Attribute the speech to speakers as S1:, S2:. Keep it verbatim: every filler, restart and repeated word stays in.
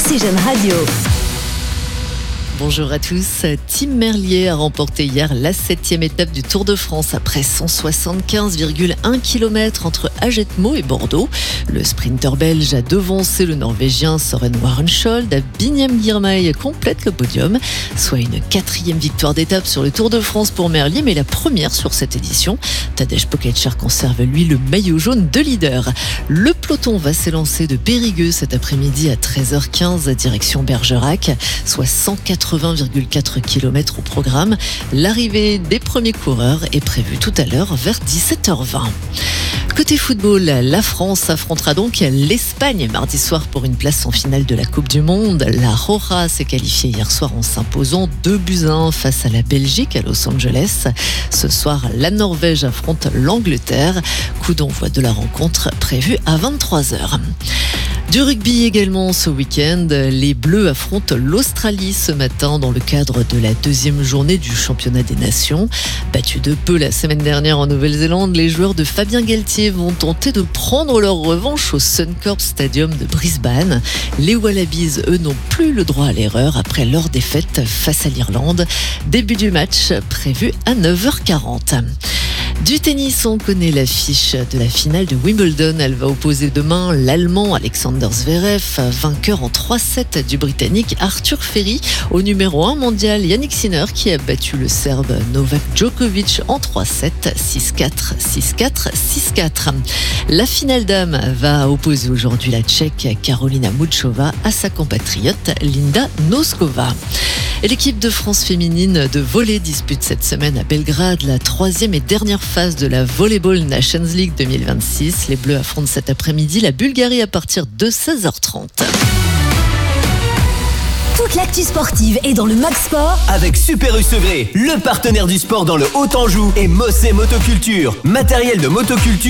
S1: Oxygène Radio.
S2: Bonjour à tous. Tim Merlier a remporté hier la septième étape du Tour de France après cent soixante-quinze virgule un kilomètres entre Ajetmo et Bordeaux. Le sprinter belge a devancé le Norvégien Søren Warensholt. Biniam Girmay complète le podium, soit une quatrième victoire d'étape sur le Tour de France pour Merlier, mais la première sur cette édition. Tadej Pogačar conserve lui le maillot jaune de leader. Le peloton va s'élancer de Périgueux cet après-midi à treize heures quinze direction Bergerac, soit cent quatre-vingts virgule quatre kilomètres au programme. L'arrivée des premiers coureurs est prévue tout à l'heure vers dix-sept heures vingt. Côté football, la France affrontera donc l'Espagne mardi soir pour une place en finale de la Coupe du Monde. La Roja s'est qualifiée hier soir en s'imposant deux buts à un face à la Belgique à Los Angeles. Ce soir, la Norvège affronte l'Angleterre. Coup d'envoi de la rencontre prévu à vingt-trois heures. Du rugby également ce week-end. Les Bleus affrontent l'Australie ce matin dans le cadre de la deuxième journée du championnat des nations. Battus de peu la semaine dernière en Nouvelle-Zélande, les joueurs de Fabien Galtier vont tenter de prendre leur revanche au Suncorp Stadium de Brisbane. Les Wallabies, eux, n'ont plus le droit à l'erreur après leur défaite face à l'Irlande. Début du match prévu à neuf heures quarante. Du tennis, on connaît l'affiche de la finale de Wimbledon. Elle va opposer demain l'Allemand Alexander Zverev, vainqueur en trois sept du Britannique Arthur Ferry, au numéro un mondial Yannick Sinner qui a battu le Serbe Novak Djokovic en trois sept, six quatre, six quatre, six quatre. La finale dame va opposer aujourd'hui la Tchèque Karolina Muchova à sa compatriote Linda Noskova. Et l'équipe de France féminine de volley dispute cette semaine à Belgrade la troisième et dernière phase de la Volleyball Nations League deux mille vingt-six. Les Bleus affrontent cet après-midi la Bulgarie à partir de seize heures trente.
S1: Toute l'actu sportive est dans le Mag Sport
S3: avec Super U Segré, le partenaire du sport dans le Haut-Anjou, et Mossé Motoculture, matériel de motoculture